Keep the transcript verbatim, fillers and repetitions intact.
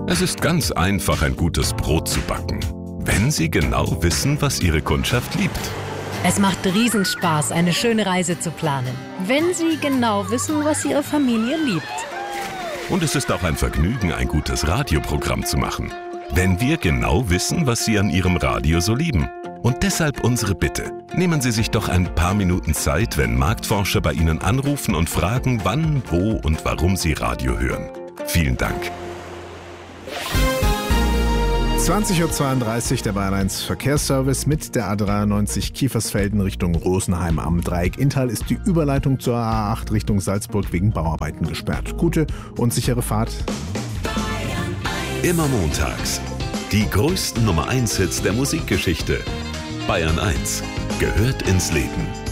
Es ist ganz einfach, ein gutes Brot zu backen, wenn Sie genau wissen, was Ihre Kundschaft liebt. Es macht Riesenspaß, eine schöne Reise zu planen, wenn Sie genau wissen, was Ihre Familie liebt. Und es ist auch ein Vergnügen, ein gutes Radioprogramm zu machen, wenn wir genau wissen, was Sie an Ihrem Radio so lieben. Und deshalb unsere Bitte. Nehmen Sie sich doch ein paar Minuten Zeit, wenn Marktforscher bei Ihnen anrufen und fragen, wann, wo und warum Sie Radio hören. Vielen Dank. zwanzig Uhr zweiunddreißig, der Bayern eins Verkehrsservice mit der A dreiundneunzig Kiefersfelden Richtung Rosenheim am Dreieck Inntal ist die Überleitung zur A acht Richtung Salzburg wegen Bauarbeiten gesperrt. Gute und sichere Fahrt. Immer montags. Die größten Nummer eins Hits der Musikgeschichte. Bayern eins gehört ins Leben.